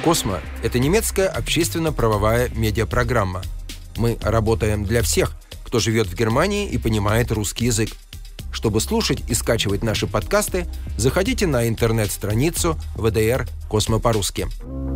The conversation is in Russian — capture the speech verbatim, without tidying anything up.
Космо» — это немецкая общественно-правовая медиапрограмма. Мы работаем для всех, кто живет в Германии и понимает русский язык. Чтобы слушать и скачивать наши подкасты, заходите на интернет-страницу вэ дэ эр «Космо по-русски».